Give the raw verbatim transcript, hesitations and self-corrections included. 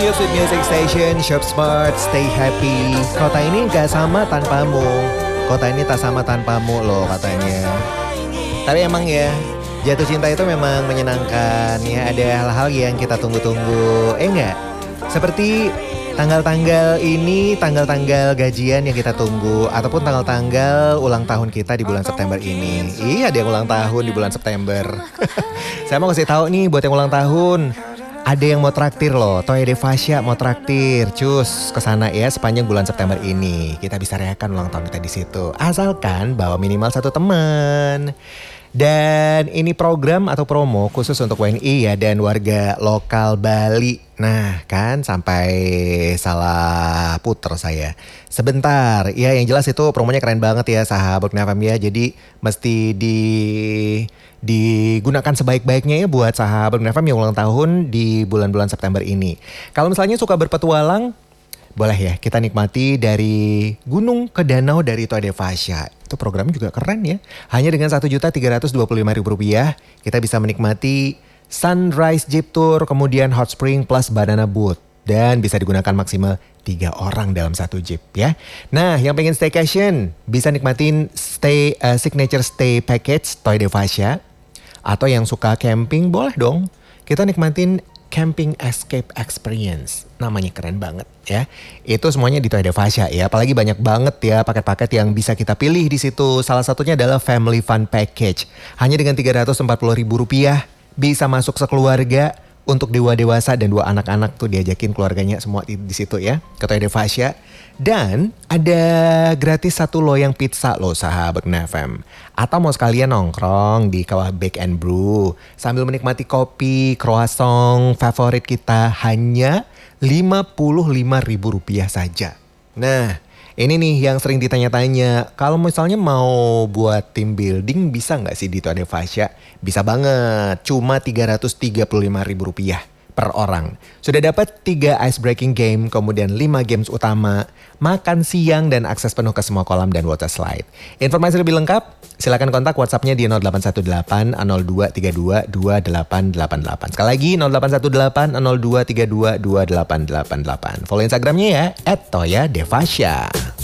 Your Sweet Music Station, Shop Smart, Stay Happy. Kota ini gak sama tanpamu. Kota ini tak sama tanpamu loh katanya. Tapi emang ya, jatuh cinta itu memang menyenangkan ya. Ada hal-hal yang kita tunggu-tunggu. Eh enggak? Seperti tanggal-tanggal ini, tanggal-tanggal gajian yang kita tunggu. Ataupun tanggal-tanggal ulang tahun kita di bulan September ini. Iya, ada yang ulang tahun di bulan September. Saya mau kasih tahu nih buat yang ulang tahun. Ada yang mau traktir loh, Toya Devasya mau traktir, cus kesana ya sepanjang bulan September ini. Kita bisa rayakan ulang tahun kita di situ, asalkan bawa minimal satu teman. Dan ini program atau promo khusus untuk W N I ya dan warga lokal Bali. Nah kan sampai salah puter saya. Sebentar, ya yang jelas itu promonya keren banget ya sahabat N F M ya. Jadi mesti di digunakan sebaik-baiknya ya buat sahabat N F M yang ulang tahun di bulan-bulan September ini. Kalau misalnya suka berpetualang, boleh ya kita nikmati dari gunung ke danau dari Toya Devasya. Itu programnya juga keren ya. Hanya dengan satu juta tiga ratus dua puluh lima ribu rupiah kita bisa menikmati Sunrise Jeep Tour, kemudian Hot Spring plus Banana Boat. Dan bisa digunakan maksimal tiga orang dalam satu jeep ya. Nah yang pengen staycation bisa nikmatin stay uh, signature stay package Toya Devasya. Atau yang suka camping boleh dong. Kita nikmatin Camping Escape Experience. Namanya keren banget ya. Itu semuanya di Toya Devasya ya. Apalagi banyak banget ya paket-paket yang bisa kita pilih di situ. Salah satunya adalah Family Fun Package. Hanya dengan tiga ratus empat puluh ribu rupiah bisa masuk sekeluarga. Untuk dewa dewasa dan dua anak-anak tuh diajakin keluarganya semua di, di situ ya. Ke Toya Devasya. Dan ada gratis satu loyang pizza loh sahabat N F M. Atau mau sekalian nongkrong di Kawah Bake and Brew. Sambil menikmati kopi, croissant favorit kita hanya lima puluh lima ribu rupiah saja. Nah ini nih yang sering ditanya-tanya. Kalau misalnya mau buat team building bisa gak sih di Toya Devasya? Bisa banget. Cuma tiga ratus tiga puluh lima ribu rupiah per orang. Sudah dapat tiga ice breaking game, kemudian lima games utama, makan siang dan akses penuh ke semua kolam dan water slide. Informasi lebih lengkap, silakan kontak WhatsApp-nya di nol delapan satu delapan nol dua tiga dua dua delapan delapan delapan. Sekali lagi nol delapan satu delapan nol dua tiga dua dua delapan delapan delapan. Follow Instagramnya ya, at Toya Devasya.